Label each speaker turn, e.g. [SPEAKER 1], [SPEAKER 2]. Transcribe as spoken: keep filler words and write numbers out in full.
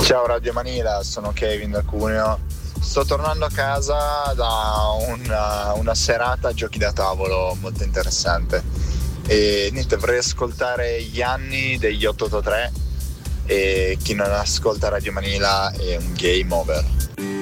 [SPEAKER 1] Ciao Radio Manila, sono Kevin da Cuneo. Sto tornando a casa da una, una serata a giochi da tavolo molto interessante e niente, vorrei ascoltare gli anni degli otto otto tre e chi non ascolta Radio Manila è un game over.